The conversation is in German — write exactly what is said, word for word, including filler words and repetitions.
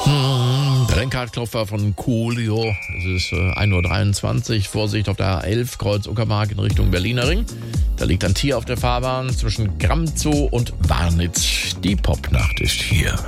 Hm, Rennkartklopfer von Coolio. Es ist äh, ein Uhr dreiundzwanzig. Vorsicht auf der A elf, Kreuz Uckermark in Richtung Berliner Ring. Da liegt ein Tier auf der Fahrbahn zwischen Gramm Zoo und Warnitz. Die Popnacht ist hier.